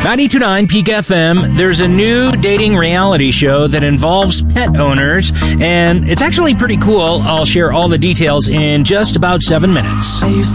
92.9 Peak FM, there's a new dating reality show that involves pet owners, and it's actually pretty cool. I'll share all the details in just about 7 minutes. I used